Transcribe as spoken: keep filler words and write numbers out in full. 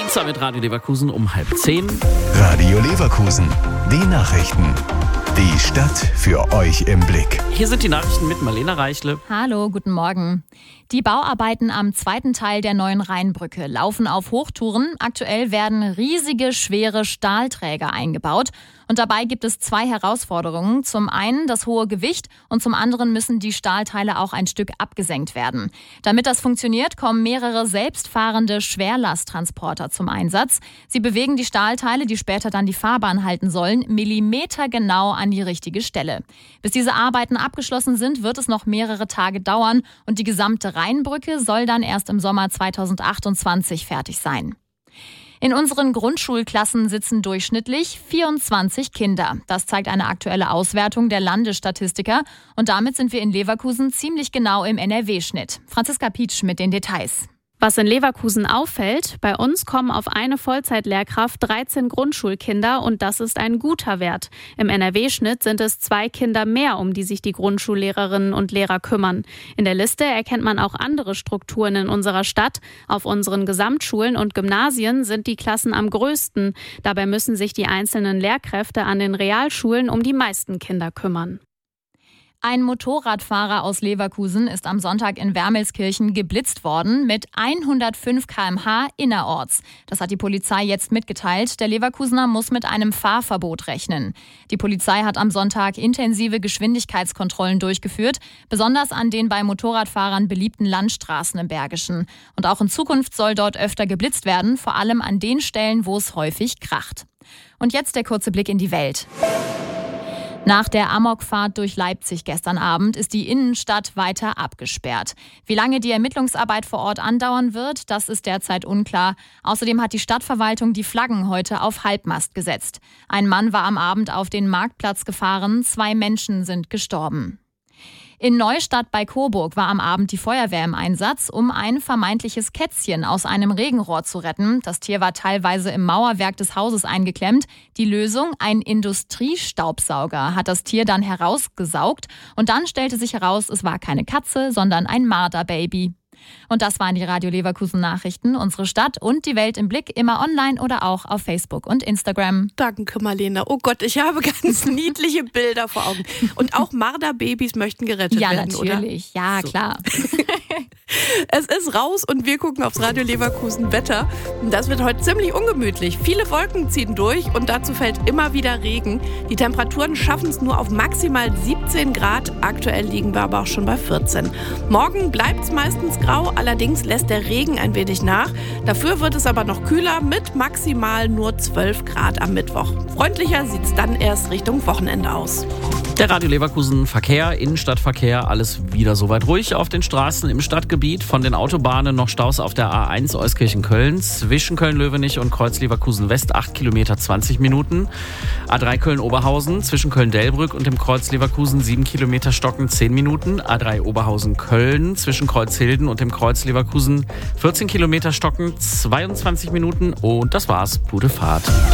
Pizza mit Radio Leverkusen um halb zehn. Radio Leverkusen, die Nachrichten. Die Stadt für euch im Blick. Hier sind die Nachrichten mit Marlena Reichle. Hallo, guten Morgen. Die Bauarbeiten am zweiten Teil der neuen Rheinbrücke laufen auf Hochtouren. Aktuell werden riesige, schwere Stahlträger eingebaut. Und dabei gibt es zwei Herausforderungen. Zum einen das hohe Gewicht und zum anderen müssen die Stahlteile auch ein Stück abgesenkt werden. Damit das funktioniert, kommen mehrere selbstfahrende Schwerlasttransporter zum Einsatz. Sie bewegen die Stahlteile, die später dann die Fahrbahn halten sollen, millimetergenau an die richtige Stelle. Bis diese Arbeiten abgeschlossen sind, wird es noch mehrere Tage dauern und die gesamte Rheinbrücke soll dann erst im Sommer zweitausendachtundzwanzig fertig sein. In unseren Grundschulklassen sitzen durchschnittlich vierundzwanzig Kinder. Das zeigt eine aktuelle Auswertung der Landesstatistiker. Und damit sind wir in Leverkusen ziemlich genau im N R W-Schnitt. Franziska Pietsch mit den Details. Was in Leverkusen auffällt, bei uns kommen auf eine Vollzeitlehrkraft dreizehn Grundschulkinder und das ist ein guter Wert. Im N R W-Schnitt sind es zwei Kinder mehr, um die sich die Grundschullehrerinnen und Lehrer kümmern. In der Liste erkennt man auch andere Strukturen in unserer Stadt. Auf unseren Gesamtschulen und Gymnasien sind die Klassen am größten. Dabei müssen sich die einzelnen Lehrkräfte an den Realschulen um die meisten Kinder kümmern. Ein Motorradfahrer aus Leverkusen ist am Sonntag in Wermelskirchen geblitzt worden mit hundertfünf Kilometer pro Stunde innerorts. Das hat die Polizei jetzt mitgeteilt. Der Leverkusener muss mit einem Fahrverbot rechnen. Die Polizei hat am Sonntag intensive Geschwindigkeitskontrollen durchgeführt, besonders an den bei Motorradfahrern beliebten Landstraßen im Bergischen. Und auch in Zukunft soll dort öfter geblitzt werden, vor allem an den Stellen, wo es häufig kracht. Und jetzt der kurze Blick in die Welt. Nach der Amokfahrt durch Leipzig gestern Abend ist die Innenstadt weiter abgesperrt. Wie lange die Ermittlungsarbeit vor Ort andauern wird, das ist derzeit unklar. Außerdem hat die Stadtverwaltung die Flaggen heute auf Halbmast gesetzt. Ein Mann war am Abend auf den Marktplatz gefahren, zwei Menschen sind gestorben. In Neustadt bei Coburg war am Abend die Feuerwehr im Einsatz, um ein vermeintliches Kätzchen aus einem Regenrohr zu retten. Das Tier war teilweise im Mauerwerk des Hauses eingeklemmt. Die Lösung, ein Industriestaubsauger, hat das Tier dann herausgesaugt. Und dann stellte sich heraus, es war keine Katze, sondern ein Marderbaby. Und das waren die Radio Leverkusen Nachrichten. Unsere Stadt und die Welt im Blick, immer online oder auch auf Facebook und Instagram. Danke, Marlena. Oh Gott, ich habe ganz niedliche Bilder vor Augen. Und auch Marderbabys möchten gerettet ja, werden, oder? Ja, natürlich. Ja, so. Klar. Es ist raus und wir gucken aufs Radio Leverkusen Wetter. Das wird heute ziemlich ungemütlich. Viele Wolken ziehen durch und dazu fällt immer wieder Regen. Die Temperaturen schaffen es nur auf maximal siebzehn Grad. Aktuell liegen wir aber auch schon bei vierzehn. Morgen bleibt es meistens grau, allerdings lässt der Regen ein wenig nach. Dafür wird es aber noch kühler mit maximal nur zwölf Grad am Mittwoch. Freundlicher sieht es dann erst Richtung Wochenende aus. Der Radio Leverkusen Verkehr, Innenstadtverkehr, alles wieder soweit ruhig auf den Straßen im Stadtgebiet. Von den Autobahnen noch Staus auf der A eins Euskirchen-Köln, zwischen Köln-Löwenich und Kreuz Leverkusen-West acht Kilometer zwanzig Minuten. A drei Köln-Oberhausen, zwischen Köln-Delbrück und dem Kreuz Leverkusen sieben Kilometer Stocken zehn Minuten. A drei Oberhausen-Köln, zwischen Kreuzhilden und dem Kreuz Leverkusen vierzehn Kilometer Stocken zweiundzwanzig Minuten. Und das war's. Gute Fahrt.